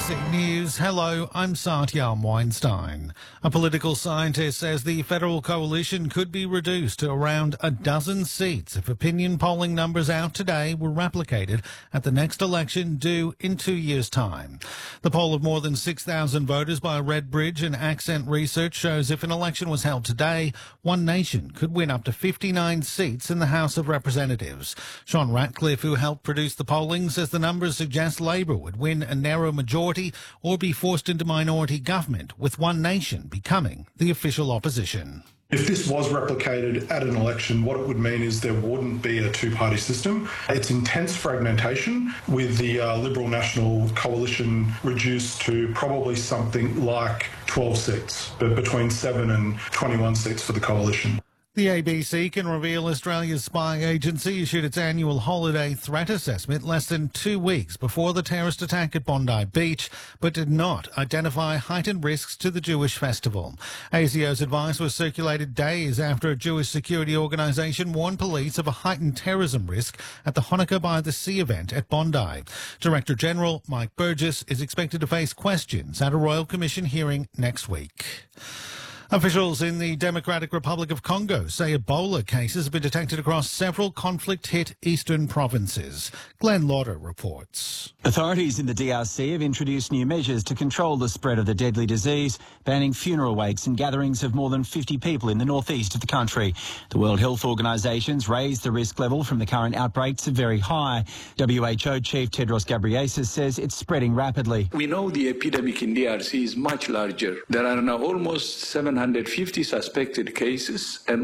ABC News. Hello, I'm Satyam Weinstein. A political scientist says the federal coalition could be reduced to around a dozen seats if opinion polling numbers out today were replicated at the next election due in 2 years' time. The poll of more than 6,000 voters by Redbridge and Accent Research shows if an election was held today, One Nation could win up to 59 seats in the House of Representatives. Sean Ratcliffe, who helped produce the polling, says the numbers suggest Labor would win a narrow majority or be forced into minority government, with One Nation becoming the official opposition. If this was replicated at an election, what it would mean is there wouldn't be a two-party system. It's intense fragmentation, with the Liberal National Coalition reduced to probably something like 12 seats, but between 7 and 21 seats for the coalition. The ABC can reveal Australia's spy agency issued its annual holiday threat assessment less than 2 weeks before the terrorist attack at Bondi Beach, but did not identify heightened risks to the Jewish festival. ASIO's advice was circulated days after a Jewish security organisation warned police of a heightened terrorism risk at the Hanukkah by the Sea event at Bondi. Director General Mike Burgess is expected to face questions at a Royal Commission hearing next week. Officials in the Democratic Republic of Congo say Ebola cases have been detected across several conflict-hit eastern provinces. Glenn Lauder reports. Authorities in the DRC have introduced new measures to control the spread of the deadly disease, banning funeral wakes and gatherings of more than 50 people in the northeast of the country. The World Health Organisation's raised the risk level from the current outbreak to very high. WHO Chief Tedros Ghebreyesus says it's spreading rapidly. We know the epidemic in DRC is much larger. There are now almost 750 suspected cases and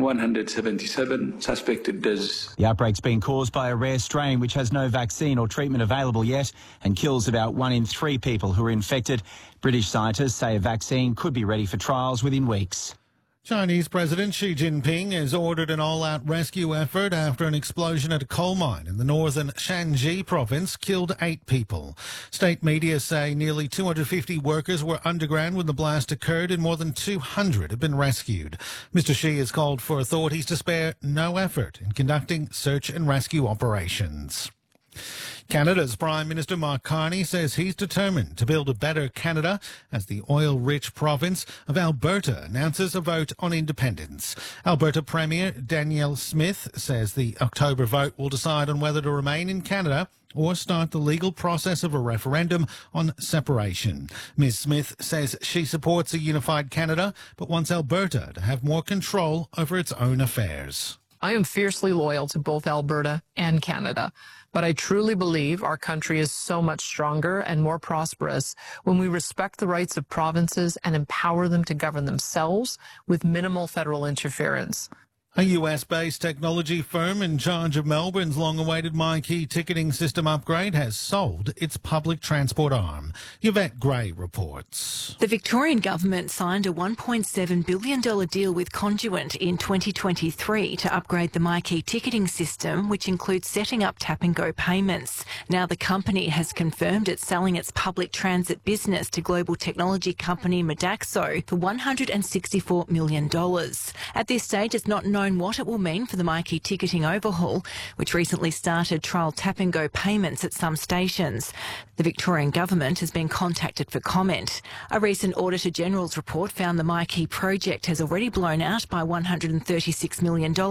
177 suspected deaths. The outbreak's been caused by a rare strain which has no vaccine or treatment available yet and kills about 1 in 3 people who are infected. British scientists say a vaccine could be ready for trials within weeks. Chinese President Xi Jinping has ordered an all-out rescue effort after an explosion at a coal mine in the northern Shanxi province killed 8 people. State media say nearly 250 workers were underground when the blast occurred and more than 200 have been rescued. Mr. Xi has called for authorities to spare no effort in conducting search and rescue operations. Canada's Prime Minister Mark Carney says he's determined to build a better Canada as the oil-rich province of Alberta announces a vote on independence. Alberta Premier Danielle Smith says the October vote will decide on whether to remain in Canada or start the legal process of a referendum on separation. Ms. Smith says she supports a unified Canada but wants Alberta to have more control over its own affairs. I am fiercely loyal to both Alberta and Canada, but I truly believe our country is so much stronger and more prosperous when we respect the rights of provinces and empower them to govern themselves with minimal federal interference. A US-based technology firm in charge of Melbourne's long-awaited MyKey ticketing system upgrade has sold its public transport arm. Yvette Gray reports. The Victorian government signed a $1.7 billion deal with Conduent in 2023 to upgrade the MyKey ticketing system, which includes setting up tap-and-go payments. Now the company has confirmed it's selling its public transit business to global technology company Modaxo for $164 million. At this stage, it's not known what it will mean for the MyKey ticketing overhaul, which recently started trial tap-and-go payments at some stations. The Victorian government has been contacted for comment. A recent Auditor General's report found the MyKey project has already blown out by $136 million